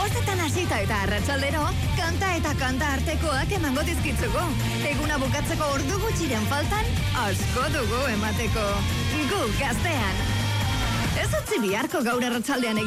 Bostetan hasita eta arratsaldero, kanta eta kanta artekoak emango dizkitzugu. Eguna bukatzeko ordu gutxiren faltan, asko dugu emateko. Gu gaztean. Ez utzi biharko gaur arratsaldean